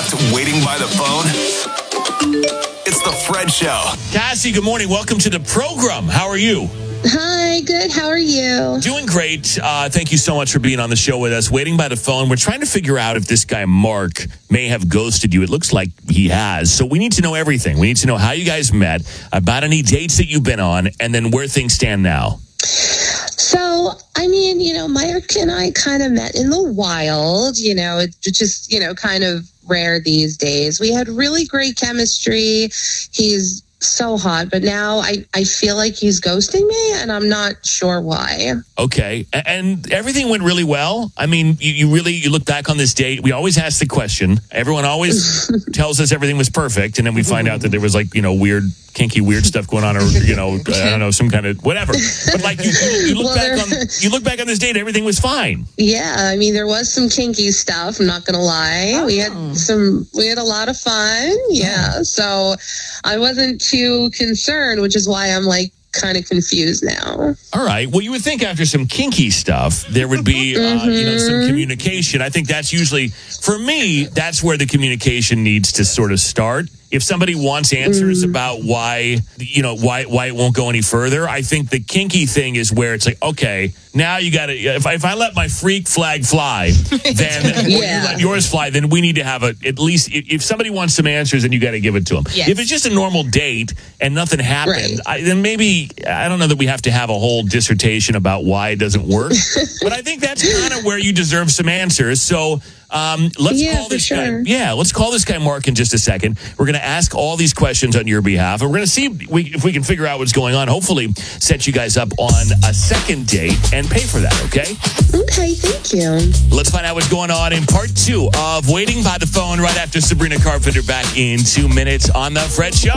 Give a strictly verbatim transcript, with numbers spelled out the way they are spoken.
left waiting by the phone? It's the Fred Show. Cassie, good morning. Welcome to the program. How are you? Hi, good. How are you? Doing great. Uh, thank you so much for being on the show with us. Waiting by the phone. We're trying to figure out if this guy, Mark, may have ghosted you. It looks like he has. So we need to know everything. We need to know how you guys met, about any dates that you've been on, and then where things stand now. So, I mean, you know, Mark and I kind of met in the wild. You know, it's just, you know, kind of rare these days. We had really great chemistry. He's so hot, but now I, I feel like he's ghosting me, and I'm not sure why. Okay. And everything went really well. I mean, you, you really, you look back on this date, we always ask the question. Everyone always tells us everything was perfect, and then we find out that there was like, you know, weird, kinky, weird stuff going on, or, you know, I don't know, some kind of whatever. But like, you, you look Well, back there- on, you look back on this date, everything was fine. Yeah, I mean, there was some kinky stuff. I'm not gonna lie. Oh. We had some. We had a lot of fun. Yeah, so I wasn't too concerned, which is why I'm like kind of confused now. All right. Well, you would think after some kinky stuff, there would be, uh, you know, some communication. I think that's usually, for me, that's where the communication needs to sort of start. If somebody wants answers Mm. about why, you know, why why it won't go any further, I think the kinky thing is where it's like, okay, now you got to, if I, if I let my freak flag fly, then, or you Yeah. let yours fly, then we need to have a, at least, if, if somebody wants some answers, then you got to give it to them. Yes. If it's just a normal date and nothing happened, Right. I, then maybe, I don't know that we have to have a whole dissertation about why it doesn't work, but I think that's kind of where you deserve some answers. So, Um, let's Yeah, call for this sure. guy. Yeah, let's call this guy Mark in just a second. We're going to ask all these questions on your behalf, and we're going to see if we, if we can figure out what's going on. Hopefully, set you guys up on a second date and pay for that. Okay? Okay, thank you. Let's find out what's going on in part two of Waiting by the Phone right after Sabrina Carpenter back in two minutes on the Fred Show.